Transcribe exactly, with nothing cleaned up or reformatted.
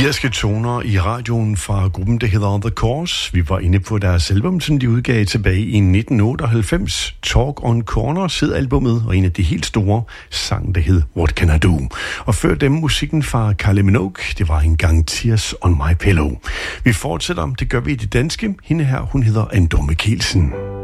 Irske toner i radioen fra gruppen, der hedder The Course. Vi var inde på deres album, som de udgav tilbage i nitten otteoghalvfems. Talk on Corners hed albumet, og en af de helt store sang, der hed What Can I Do? Og før dem musikken fra Kylie Minogue, det var engang Tears on My Pillow. Vi fortsætter, det gør vi i det danske. Hende her, hun hedder Andor Mikkelsen.